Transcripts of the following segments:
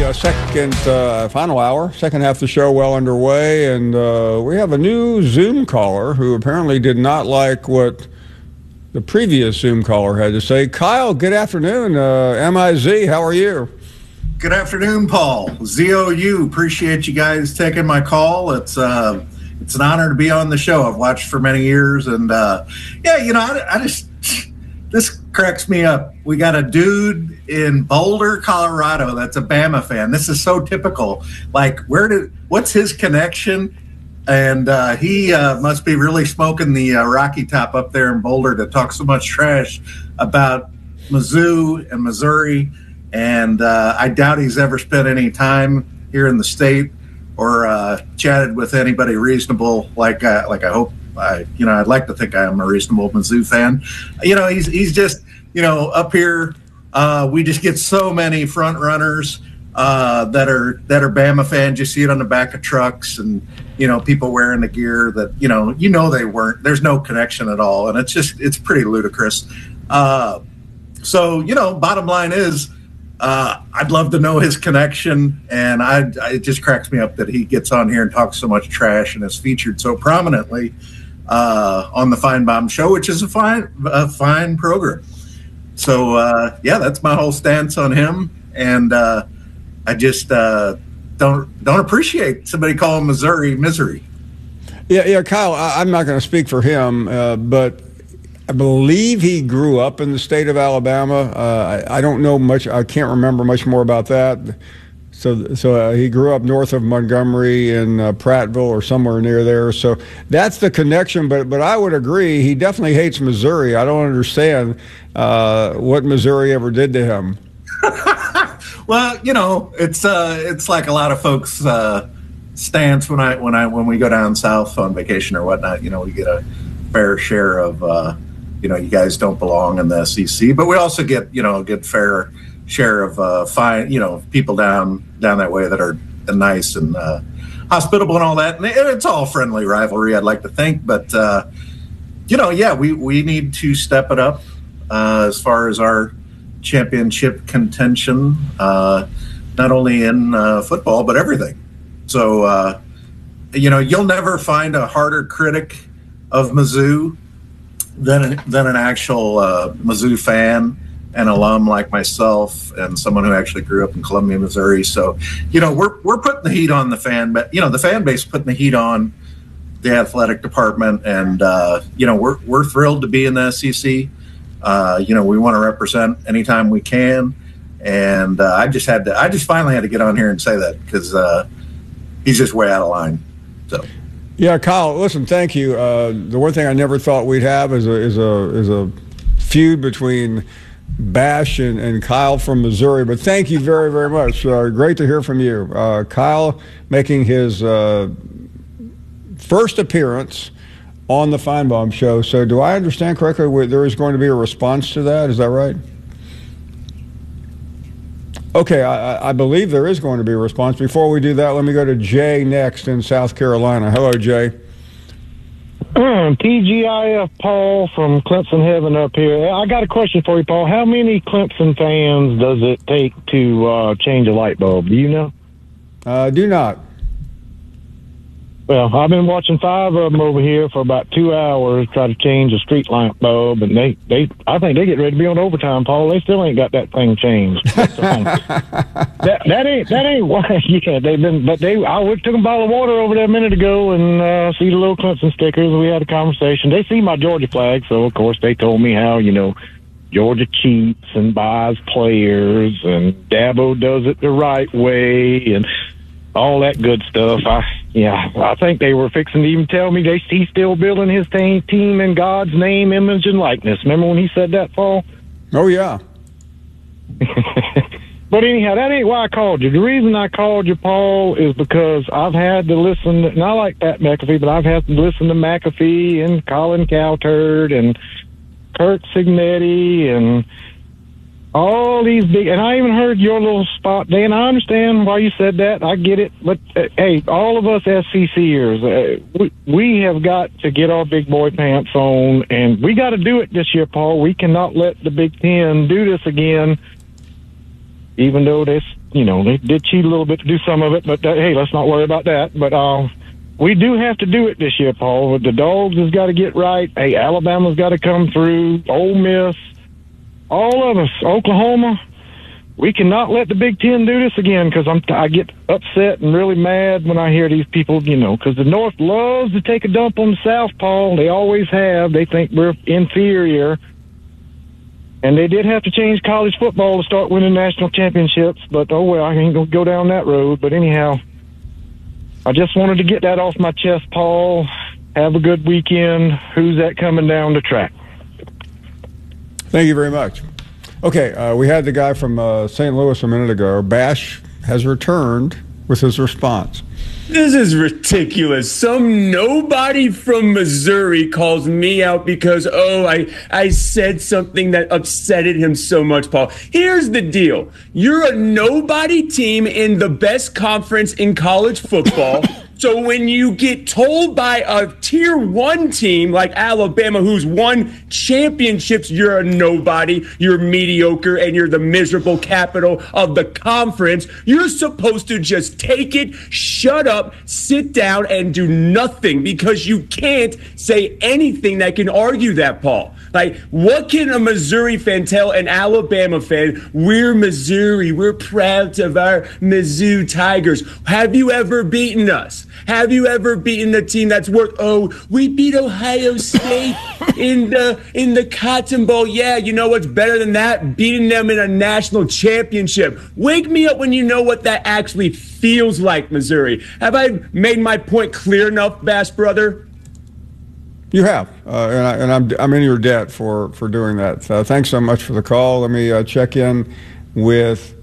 final hour, second half of the show well underway, and we have a new Zoom caller who apparently did not like what the previous Zoom caller had to say. Kyle, good afternoon. MIZ, how are you? Good afternoon, Paul. ZOU, appreciate you guys taking my call. It's an honor to be on the show. I've watched for many years, and I just this cracks me up. We got a dude in Boulder, Colorado that's a Bama fan. This is so typical. Like, what's his connection? And he must be really smoking the Rocky Top up there in Boulder to talk so much trash about Mizzou and Missouri. And I doubt he's ever spent any time here in the state or chatted with anybody reasonable. Like I hope. I'd like to think I am a reasonable Mizzou fan. He's just, up here. We just get so many front runners that are Bama fans. You see it on the back of trucks, and people wearing the gear that they weren't. There's no connection at all, and it's pretty ludicrous. Bottom line is, I'd love to know his connection, and it just cracks me up that he gets on here and talks so much trash and is featured so prominently on the Feinbaum Show, which is a fine program. So that's my whole stance on him, and I just don't appreciate somebody calling Missouri misery. Yeah, Kyle, I'm not going to speak for him, but I believe he grew up in the state of Alabama. I don't know much. I can't remember much more about that. So he grew up north of Montgomery in Prattville or somewhere near there. So that's the connection. But I would agree, he definitely hates Missouri. I don't understand what Missouri ever did to him. Well, it's like a lot of folks' stance when we go down south on vacation or whatnot. We get a fair share of you guys don't belong in the SEC, but we also get a good fair share of people down that way that are nice and hospitable and all that, and it's all friendly rivalry, I'd like to think, but we need to step it up as far as our championship contention, not only in football but everything. So you'll never find a harder critic of Mizzou than an actual Mizzou fan and alum like myself, and someone who actually grew up in Columbia, Missouri. So, we're putting the heat on the fan, but the fan base putting the heat on the athletic department, and we're thrilled to be in the SEC. We want to represent anytime we can, and I just finally had to get on here and say that because he's just way out of line. So. Yeah, Kyle, listen, thank you. The one thing I never thought we'd have is a feud between Bash and Kyle from Missouri, but thank you very, very much. Great to hear from you. Kyle making his first appearance on the Feinbaum Show. So do I understand correctly there is going to be a response to that? Is that right? Okay, I believe there is going to be a response. Before we do that, let me go to Jay next in South Carolina. Hello, Jay. TGIF Paul from Clemson Heaven up here. I got a question for you, Paul. How many Clemson fans does it take to change a light bulb? Do you know? Do not. Well, I've been watching 5 of them over here for about 2 hours try to change a street lamp bulb, and I think they get ready to be on overtime, Paul. They still ain't got that thing changed. that ain't why. Yeah, I took a bottle of water over there a minute ago and see the little Clemson stickers. We had a conversation. They see my Georgia flag, so of course they told me how Georgia cheats and buys players, and Dabo does it the right way, and all that good stuff. I think they were fixing to even tell me he's still building his team in God's name, image, and likeness. Remember when he said that, Paul? Oh, yeah. But anyhow, that ain't why I called you. The reason I called you, Paul, is because I've had to listen, and I like Pat McAfee, but I've had to listen to McAfee and Colin Cowherd and Kurt Signetti and all these big, and I even heard your little spot, Dan. I understand why you said that. I get it. But, hey, all of us SECers, we have got to get our big boy pants on, and we got to do it this year, Paul. We cannot let the Big Ten do this again, even though they did cheat a little bit to do some of it, but hey, let's not worry about that. But we do have to do it this year, Paul. The Dogs has got to get right. Hey, Alabama's got to come through. Ole Miss, all of us, Oklahoma. We cannot let the Big Ten do this again, because I get upset and really mad when I hear these people, because the North loves to take a dump on the South, Paul. They always have. They think we're inferior. And they did have to change college football to start winning national championships, but oh well, I ain't going to go down that road. But anyhow, I just wanted to get that off my chest, Paul. Have a good weekend. Who's that coming down the track? Thank you very much. Okay, we had the guy from St. Louis a minute ago. Bash has returned with his response. This is ridiculous. Some nobody from Missouri calls me out because, I said something that upsetted him so much, Paul. Here's the deal. You're a nobody team in the best conference in college football. So when you get told by a tier 1 team like Alabama, who's won championships, you're a nobody, you're mediocre, and you're the miserable capital of the conference, you're supposed to just take it, shut up, sit down, and do nothing, because you can't say anything that can argue that, Paul. Like, what can a Missouri fan tell an Alabama fan? We're Missouri. We're proud of our Mizzou Tigers. Have you ever beaten us? Have you ever beaten a team that's we beat Ohio State in the Cotton Bowl? Yeah, you know what's better than that? Beating them in a national championship. Wake me up when you know what that actually feels like, Missouri. Have I made my point clear enough, Bass brother? You have, and I'm in your debt for doing that. Thanks so much for the call. Let me check in with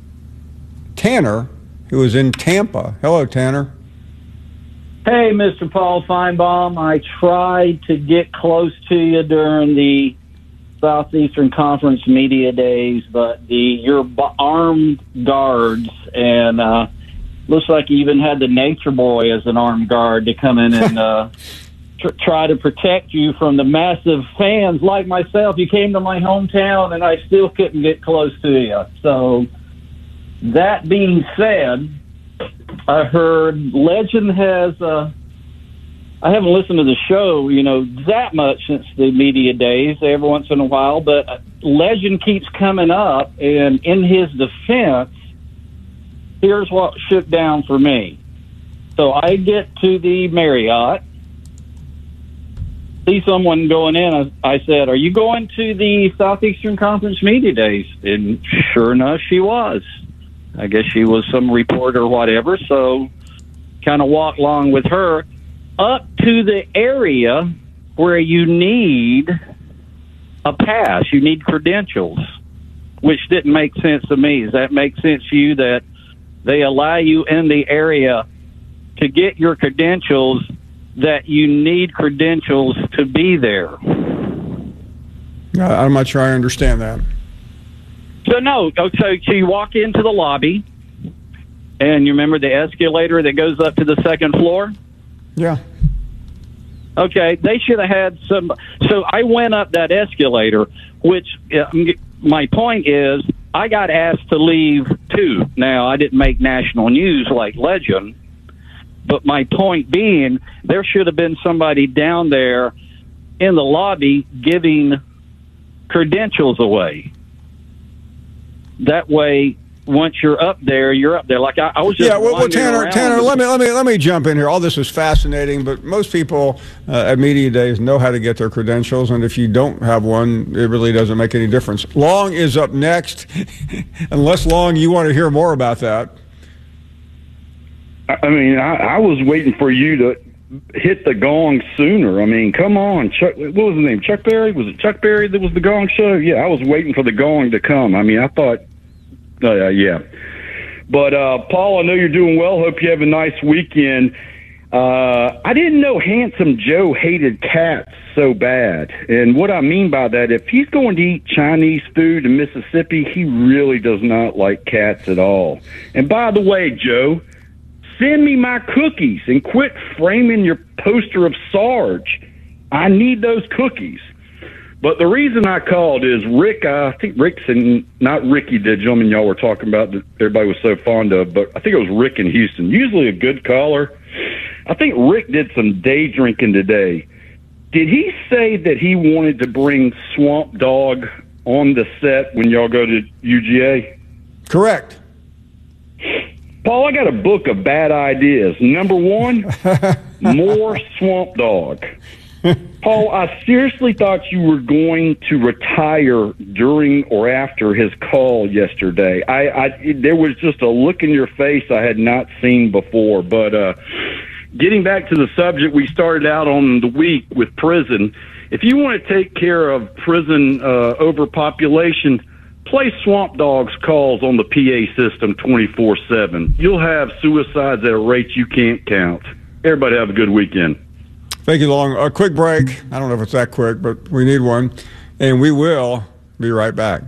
Tanner, who is in Tampa. Hello, Tanner. Hey, Mr. Paul Feinbaum. I tried to get close to you during the Southeastern Conference media days, but your armed guards, and looks like you even had the Nature Boy as an armed guard to come in and try to protect you from the massive fans like myself. You came to my hometown, and I still couldn't get close to you. So that being said, I heard Legend has I haven't listened to the show, that much since the media days, every once in a while, but Legend keeps coming up, and in his defense, here's what shook down for me. So I get to the Marriott, see someone going in. I said, "Are you going to the Southeastern Conference media days?" And sure enough, she was. I guess she was some reporter or whatever, so kind of walked along with her up to the area where you need a pass. You need credentials, which didn't make sense to me. Does that make sense to you, that they allow you in the area to get your credentials, that you need credentials to be there? I'm not sure I understand that. So you walk into the lobby, and you remember the escalator that goes up to the second floor? Yeah. Okay, they should have had some. So I went up that escalator, which my point is, I got asked to leave too. Now, I didn't make national news like Legend, but my point being, there should have been somebody down there in the lobby giving credentials away. That way, once you're up there, you're up there. Like I was just Tanner, let me jump in here. All this is fascinating, but most people at media days know how to get their credentials, and if you don't have one, it really doesn't make any difference. Long is up next. Unless, Long, you want to hear more about that. I mean, I was waiting for you to hit the gong sooner. I mean, come on, Chuck. What was his name? Chuck Berry? Was it Chuck Berry that was the gong show? Yeah, I was waiting for the gong to come. I mean, I thought, yeah. But Paul, I know you're doing well. Hope you have a nice weekend. I didn't know Handsome Joe hated cats so bad. And what I mean by that, if he's going to eat Chinese food in Mississippi, he really does not like cats at all. And by the way, Joe, send me my cookies and quit framing your poster of Sarge. I need those cookies. But the reason I called is Rick, I think Rick's not Ricky, the gentleman y'all were talking about that everybody was so fond of, but I think it was Rick in Houston. Usually a good caller. I think Rick did some day drinking today. Did he say that he wanted to bring Swamp Dogg on the set when y'all go to UGA? Correct. Paul, I got a book of bad ideas. Number one, more Swamp Dogg. Paul, I seriously thought you were going to retire during or after his call yesterday. There was just a look in your face I had not seen before. But getting back to the subject we started out on the week with prison, if you want to take care of prison overpopulation, play Swamp Dogg's calls on the PA system 24/7. You'll have suicides at a rate you can't count. Everybody have a good weekend. Thank you, Long. A quick break. I don't know if it's that quick, but we need one. And we will be right back.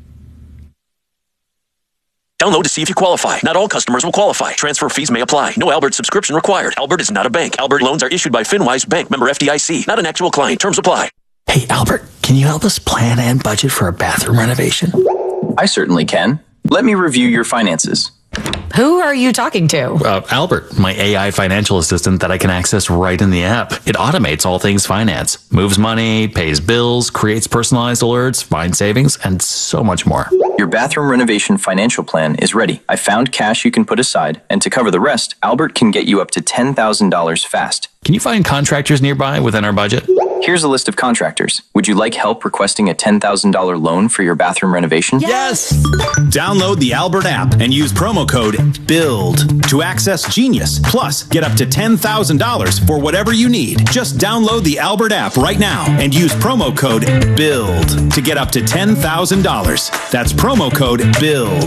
Download to see if you qualify. Not all customers will qualify. Transfer fees may apply. No Albert subscription required. Albert is not a bank. Albert loans are issued by FinWise Bank, member FDIC. Not an actual client. Terms apply. Hey, Albert, can you help us plan and budget for a bathroom renovation? I certainly can. Let me review your finances. Who are you talking to? Albert, my AI financial assistant that I can access right in the app. It automates all things finance, moves money, pays bills, creates personalized alerts, finds savings, and so much more. Your bathroom renovation financial plan is ready. I found cash you can put aside, and to cover the rest, Albert can get you up to $10,000 fast. Can you find contractors nearby within our budget? Here's a list of contractors. Would you like help requesting a $10,000 loan for your bathroom renovation? Yes! Download the Albert app and use promo code BUILD to access Genius. Plus, get up to $10,000 for whatever you need. Just download the Albert app right now and use promo code BUILD to get up to $10,000. That's promo code BUILD.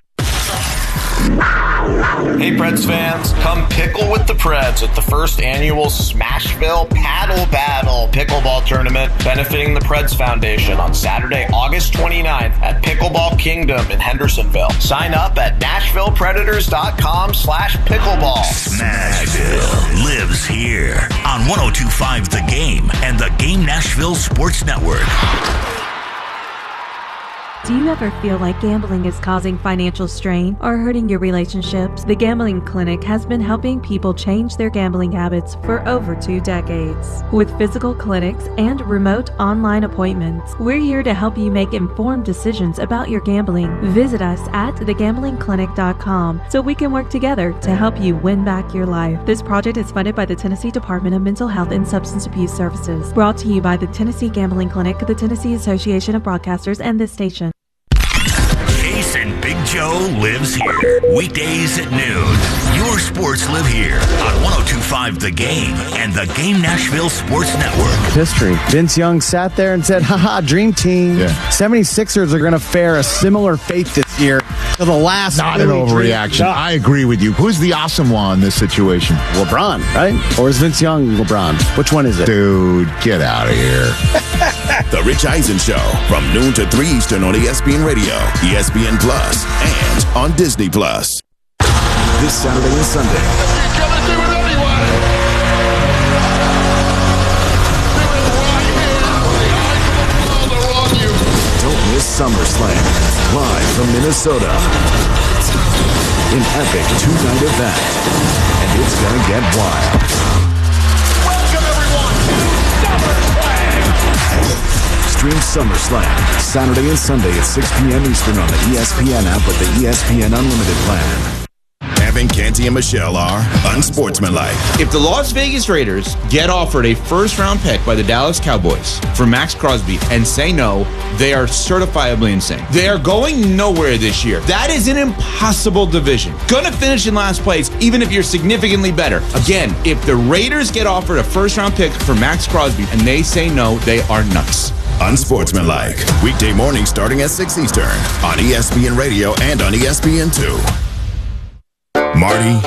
Hey Preds fans, come pickle with the Preds at the first annual Smashville Paddle Battle pickleball tournament benefiting the Preds Foundation on Saturday, August 29th at Pickleball Kingdom in Hendersonville. Sign up at NashvillePredators.com/pickleball. Smashville lives here on 102.5 The Game and the Game Nashville Sports Network. Do you ever feel like gambling is causing financial strain or hurting your relationships? The Gambling Clinic has been helping people change their gambling habits for over 2 decades. With physical clinics and remote online appointments, we're here to help you make informed decisions about your gambling. Visit us at thegamblingclinic.com so we can work together to help you win back your life. This project is funded by the Tennessee Department of Mental Health and Substance Abuse Services. Brought to you by the Tennessee Gambling Clinic, the Tennessee Association of Broadcasters, and this station. Ace and Big Joe lives here. Weekdays at noon. Your sports live here on 102.5 The Game and the Game Nashville Sports Network. History. Vince Young sat there and said, haha, dream team. Yeah. 76ers are going to fare a similar fate this year to the last. Not an overreaction. No. I agree with you. Who's the awesome one in this situation? LeBron, right? Or is Vince Young LeBron? Which one is it? Dude, get out of here. The Rich Eisen Show from noon to 3 Eastern on ESPN Radio, ESPN Plus, and on Disney Plus. This Saturday and Sunday. Don't miss SummerSlam, live from Minnesota. An epic 2-night event, and it's gonna get wild. Welcome everyone to SummerSlam. Stream SummerSlam Saturday and Sunday at 6 p.m. Eastern on the ESPN app with the ESPN Unlimited plan. Evan, Canty, and Michelle are unsportsmanlike. If the Las Vegas Raiders get offered a first-round pick by the Dallas Cowboys for Max Crosby and say no, they are certifiably insane. They are going nowhere this year. That is an impossible division. Gonna finish in last place, even if you're significantly better. Again, if the Raiders get offered a first-round pick for Max Crosby and they say no, they are nuts. Unsportsmanlike. Weekday morning starting at 6 Eastern on ESPN Radio and on ESPN2. Marty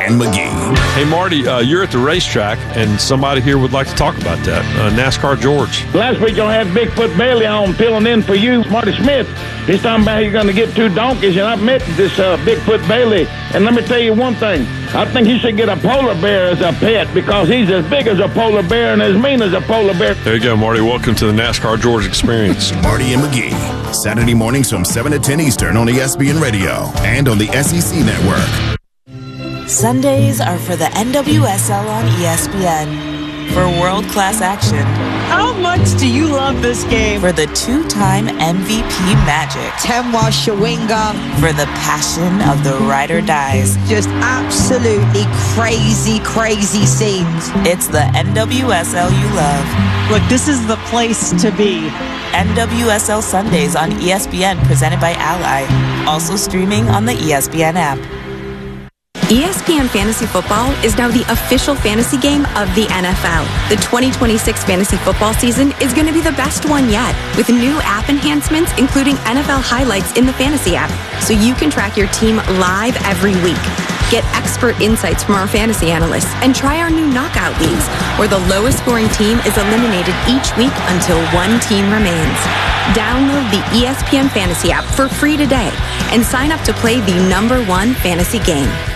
and McGee. Hey, Marty, you're at the racetrack, and somebody here would like to talk about that. NASCAR George. Last week, I had Bigfoot Bailey on filling in for you, Marty Smith. He's talking about you're going to get 2 donkeys, and I've met this Bigfoot Bailey. And let me tell you one thing. I think you should get a polar bear as a pet because he's as big as a polar bear and as mean as a polar bear. There you go, Marty. Welcome to the NASCAR George experience. Marty and McGee, Saturday mornings from 7 to 10 Eastern on ESPN Radio and on the SEC Network. Sundays are for the NWSL on ESPN. For world-class action. How much do you love this game? For the 2-time MVP magic. Temwa Shawinga. For the passion of the ride or dies. Just absolutely crazy, crazy scenes. It's the NWSL you love. Look, this is the place to be. NWSL Sundays on ESPN, presented by Ally. Also streaming on the ESPN app. ESPN Fantasy Football is now the official fantasy game of the NFL. The 2026 fantasy football season is going to be the best one yet, with new app enhancements, including NFL highlights in the fantasy app, so you can track your team live every week. Get expert insights from our fantasy analysts and try our new knockout leagues, where the lowest scoring team is eliminated each week until one team remains. Download the ESPN Fantasy app for free today and sign up to play the #1 fantasy game.